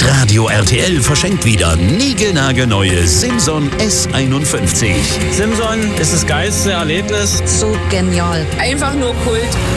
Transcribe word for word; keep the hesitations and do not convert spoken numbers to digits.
Hitradio R T L verschenkt wieder niegelnagelneue Simson S einundfünfzig. Simson ist das geilste Erlebnis. So genial. Einfach nur Kult.